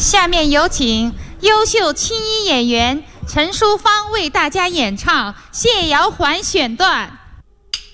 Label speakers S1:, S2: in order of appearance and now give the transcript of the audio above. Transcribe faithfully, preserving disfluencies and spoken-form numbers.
S1: 下面有请优秀青衣演员陈淑芳为大家演唱《谢瑶环》选段。